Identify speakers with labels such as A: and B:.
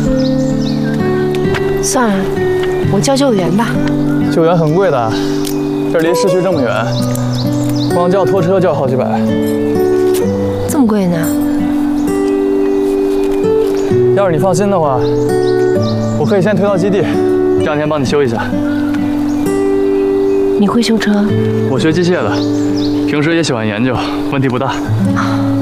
A: 算了，我叫救援吧。
B: 救援很贵的，这离市区这么远，光叫拖车就要好几百。
A: 这么贵呢？
B: 要是你放心的话，我可以先推到基地，这两天帮你修一下。
A: 你会修车？
B: 我学机械的，平时也喜欢研究，问题不大。